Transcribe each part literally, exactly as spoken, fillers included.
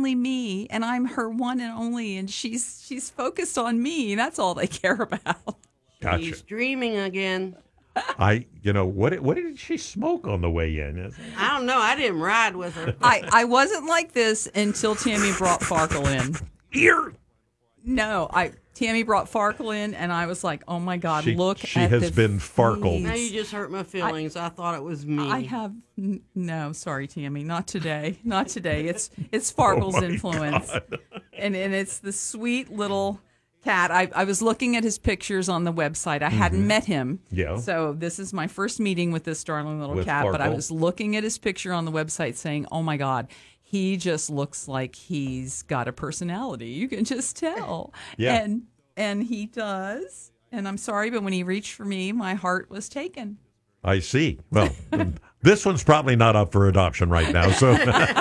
only me, and I'm her one and only, and she's she's focused on me. That's all they care about. Gotcha. He's dreaming again. I, you know, what what did she smoke on the way in? I don't know. I didn't ride with her. I, I wasn't like this until Tammy brought Farkle in. Ear. No, I Tammy brought Farkle in, and I was like, oh, my God, She- look she at has the been Farkled. Now face. you just hurt my feelings. I, thought it was me. I have n- no, sorry, Tammy, not today, not today. It's it's Farkle's Oh my influence, and and it's the sweet little cat. I I was looking at his pictures on the website. I hadn't met him, Yeah. So this is my first meeting with this darling little With cat. But I Farkle. was looking at his picture on the website, saying, "Oh my God." He just looks like he's got a personality. You can just tell. Yeah. And and he does. And I'm sorry, but when he reached for me, my heart was taken. I see. Well, this one's probably not up for adoption right now. So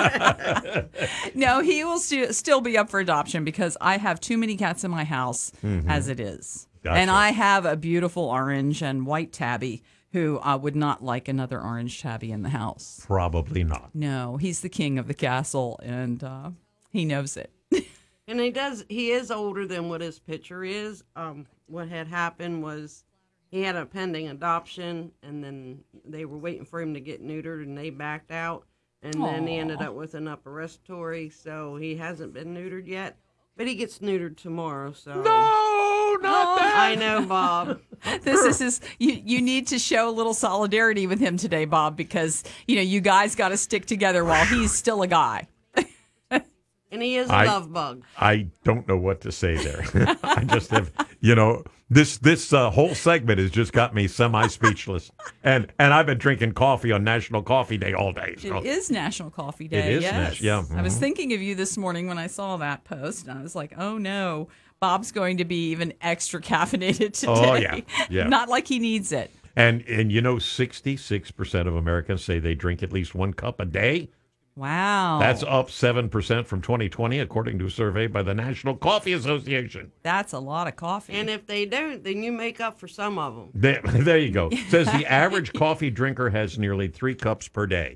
No, he will stu- still be up for adoption because I have too many cats in my house as it is. Gotcha. And I have a beautiful orange and white tabby who uh, would not like another orange tabby in the house. probably not. No, he's the king of the castle, and uh, he knows it. And he does. He is older than what his picture is. Um, what had happened was he had a pending adoption, and then they were waiting for him to get neutered, and they backed out. And then he ended Aw. up with an upper respiratory, so he hasn't been neutered yet. But he gets neutered tomorrow. So No, not that. I know, Bob. This is his, you, you need to show a little solidarity with him today, Bob, because, you know, you guys got to stick together while he's still a guy. And he is a I- love bug. I don't know what to say there. I just have, you know, this this uh, whole segment has just got me semi-speechless. And and I've been drinking coffee on National Coffee Day all day. So. It is National Coffee Day. is yes. Nas- yeah, I was mhm. thinking of you this morning when I saw that post, and I was like, oh no, Bob's going to be even extra caffeinated today. Oh, yeah, yeah. Not like he needs it. And and you know, sixty-six percent of Americans say they drink at least one cup a day. Wow. That's up seven percent from twenty twenty, according to a survey by the National Coffee Association. That's a lot of coffee. And if they don't, then you make up for some of them. There, there you go. It says the average coffee drinker has nearly three cups per day.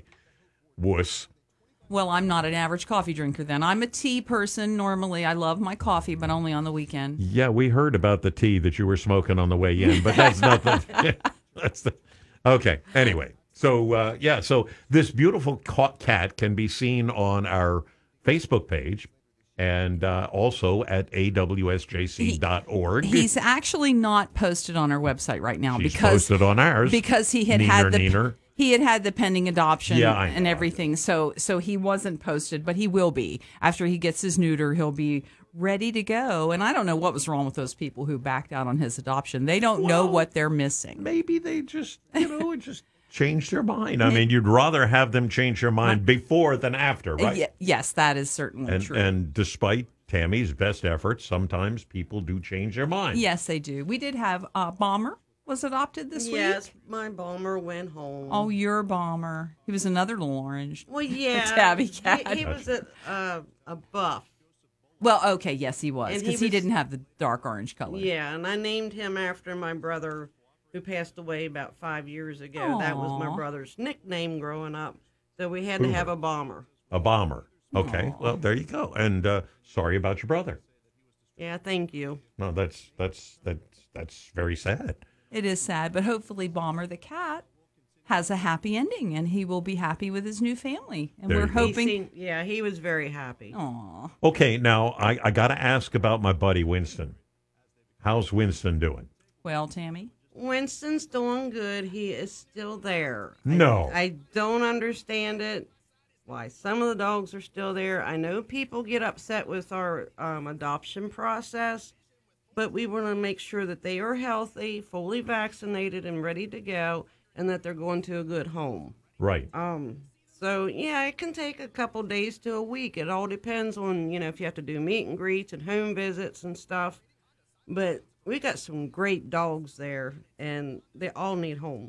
Wuss. Well, I'm not an average coffee drinker then. I'm a tea person. Normally, I love my coffee, but only on the weekend. Yeah, we heard about the tea that you were smoking on the way in, but that's not the. That's the. Okay. Anyway, so uh, yeah, so this beautiful ca- cat can be seen on our Facebook page and uh, also at a w s j c dot org. He's actually not posted on our website right now She's because posted on ours. because he had Neener, had the neener. he had had the pending adoption Yeah, I and know. everything. So so he wasn't posted, but he will be after he gets his neuter. He'll be ready to go. And I don't know what was wrong with those people who backed out on his adoption. They don't know Well, what they're missing. Maybe they just, you know, it just changed their mind. I mean, you'd rather have them change their mind before than after, right? Ye- yes, that is certainly And true. and despite Tammy's best efforts, sometimes people do change their mind. Yes, they do. We did have uh, Bomber was adopted this Yes, week. my bomber went home. Oh, your Bomber. He was another little orange. well, yeah. tabby he- cat. He, was a, uh, a buff. Well, okay, yes, he was And he because he, was- didn't have the dark orange color. Yeah, and I named him after my brother who passed away about five years ago. That was my Aw. brother's nickname growing up. So we had to have a bomber. A bomber. Okay, well, there you go. And uh, sorry about your brother. Yeah, thank you. No, that's that's that's that's very sad. It is sad, but hopefully Bomber the cat has a happy ending and he will be happy with his new family. And There we're you go. He hoping. seemed- yeah, he was very happy. Aw. Okay, now I, I got to ask about my buddy Winston. How's Winston doing? Well, Tammy. Winston's doing good. He is still there. No. I, I don't understand it. Why some of the dogs are still there. I know people get upset with our um, adoption process, but we want to make sure that they are healthy, fully vaccinated, and ready to go, and that they're going to a good home. Right. Um. So yeah, it can take a couple days to a week. It all depends on, you know, if you have to do meet and greets and home visits and stuff. But we got some great dogs there, and they all need homes.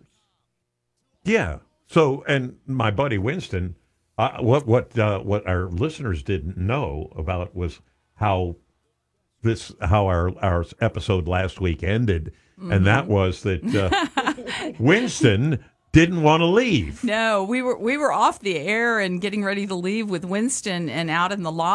Yeah. So, and my buddy Winston, uh, what what uh, what our listeners didn't know about was how this how our our episode last week ended, and that was that uh, Winston didn't want to leave. No, we were we were off the air and getting ready to leave with Winston and out in the lobby.